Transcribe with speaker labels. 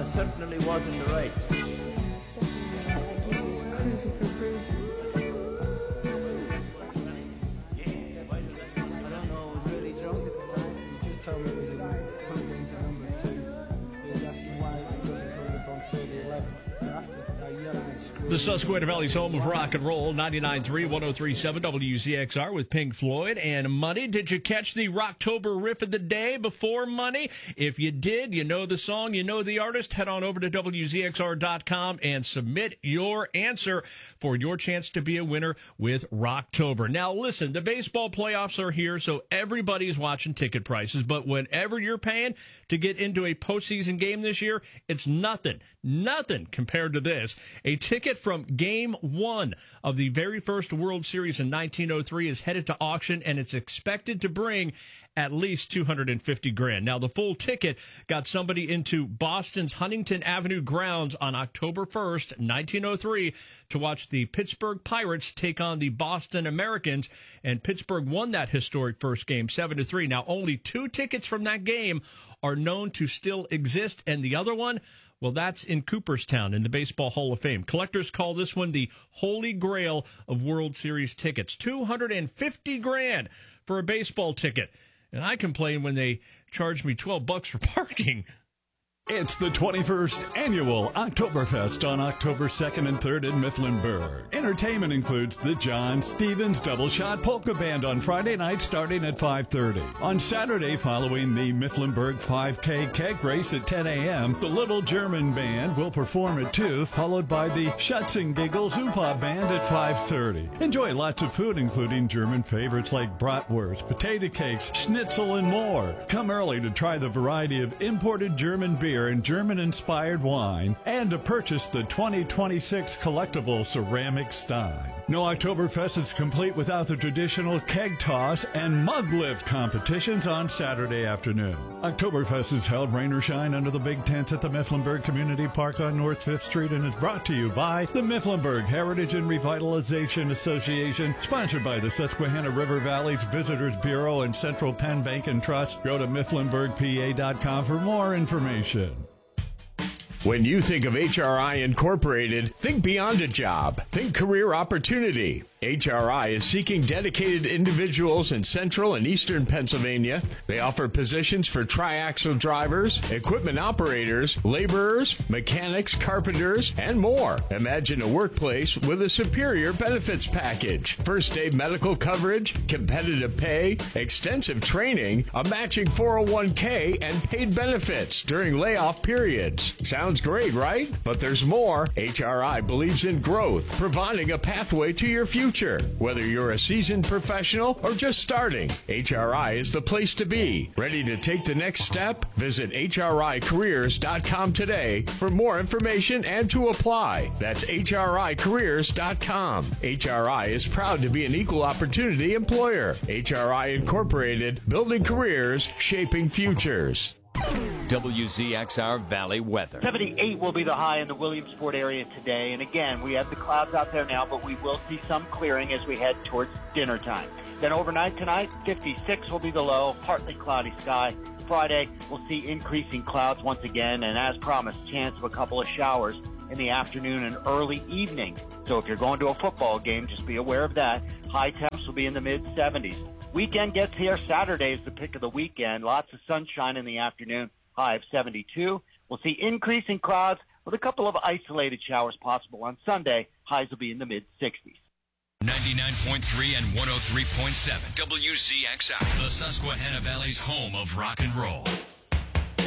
Speaker 1: I certainly was in the right.
Speaker 2: Cruising for bruising.
Speaker 1: I don't know, I was really drunk at the time.
Speaker 2: He just told me it was in Hurricanes at number 2. He was asking why he doesn't put it on 30-11. So after I yelled and screamed.
Speaker 3: The Susquehanna Valley's home of rock and roll, 99.3, 103.7 WZXR with Pink Floyd and Money. Did you catch the Rocktober riff of the day before Money? If you did, you know the song, you know the artist, head on over to WZXR.com and submit your answer for your chance to be a winner with Rocktober. Now listen, the baseball playoffs are here, so everybody's watching ticket prices, but whatever you're paying to get into a postseason game this year, it's nothing compared to this. A ticket from Game 1 of the very first World Series in 1903 is headed to auction, and it's expected to bring at least $250,000. Now, the full ticket got somebody into Boston's Huntington Avenue grounds on October 1st, 1903, to watch the Pittsburgh Pirates take on the Boston Americans, and Pittsburgh won that historic first game 7-3. Now, only 2 tickets from that game are known to still exist, and the other one, well, that's in Cooperstown in the Baseball Hall of Fame. Collectors call this one the Holy Grail of World Series tickets. $250,000 for a baseball ticket. And I complain when they charge me $12 for parking.
Speaker 4: It's the 21st Annual Oktoberfest on October 2nd and 3rd in Mifflinburg. Entertainment includes the John Stevens Double Shot Polka Band on Friday night starting at 5:30. On Saturday, following the Mifflinburg 5K keg race at 10 a.m., the Little German Band will perform at 2, followed by the Schutzengiggel Zupa Band at 5:30. Enjoy lots of food, including German favorites like bratwurst, potato cakes, schnitzel, and more. Come early to try the variety of imported German beer and German-inspired wine, and to purchase the 2026 collectible ceramic stein. No Oktoberfest is complete without the traditional keg toss and mug lift competitions on Saturday afternoon. Oktoberfest is held rain or shine under the big tents at the Mifflinburg Community Park on North 5th Street and is brought to you by the Mifflinburg Heritage and Revitalization Association, sponsored by the Susquehanna River Valley's Visitors Bureau and Central Penn Bank and Trust. Go to mifflinburgpa.com for more information.
Speaker 5: When you think of HRI Incorporated, think beyond a job. Think career opportunity. HRI is seeking dedicated individuals in central and eastern Pennsylvania. They offer positions for triaxle drivers, equipment operators, laborers, mechanics, carpenters, and more. Imagine a workplace with a superior benefits package. First day medical coverage, competitive pay, extensive training, a matching 401k, and paid benefits during layoff periods. Sounds great, right? But there's more. HRI believes in growth, providing a pathway to your future. Whether you're a seasoned professional or just starting, HRI is the place to be. Ready to take the next step? Visit HRIcareers.com today for more information and to apply. That's HRIcareers.com. HRI is proud to be an equal opportunity employer. HRI Incorporated, building careers, shaping futures.
Speaker 6: WZXR Valley weather.
Speaker 7: 78 will be the high in the Williamsport area today. And again, we have the clouds out there now, but we will see some clearing as we head towards dinner time. Then overnight tonight, 56 will be the low, partly cloudy sky. Friday, we'll see increasing clouds once again, and as promised, chance of a couple of showers in the afternoon and early evening. So if you're going to a football game, just be aware of that. High temps will be in the mid-70s. Weekend gets here. Saturday is the pick of the weekend. Lots of sunshine in the afternoon. High of 72. We'll see increasing clouds with a couple of isolated showers possible on Sunday. Highs will be in the mid-60s.
Speaker 6: 99.3 and 103.7 WZXR, the Susquehanna Valley's home of rock and roll.